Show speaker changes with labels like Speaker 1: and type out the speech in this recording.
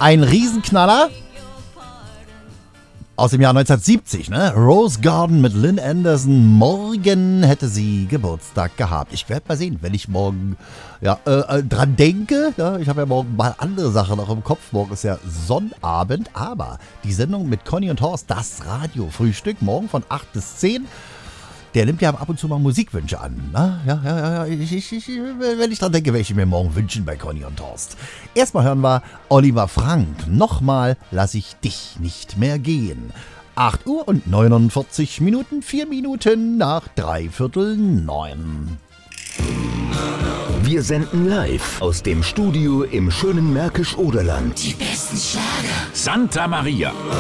Speaker 1: Ein Riesenknaller aus dem Jahr 1970, ne? Rose Garden mit Lynn Anderson. Morgen hätte sie Geburtstag gehabt. Ich werde mal sehen, wenn ich morgen dran denke. Ja, ich habe ja morgen mal andere Sachen noch im Kopf. Morgen ist ja Sonnabend. Aber die Sendung mit Conny und Horst, das Radiofrühstück, morgen von 8 bis 10. Der nimmt ja ab und zu mal Musikwünsche an. Na? Ja. Wenn ich dran denke, werde ich mir morgen wünschen bei Conny und Horst. Erstmal hören wir Oliver Frank. Nochmal lass ich dich nicht mehr gehen. 8 Uhr und 49 Minuten, 4 Minuten nach 8:45.
Speaker 2: Wir senden live aus dem Studio im schönen Märkisch-Oderland.
Speaker 3: Die besten Schlager.
Speaker 4: Santa Maria.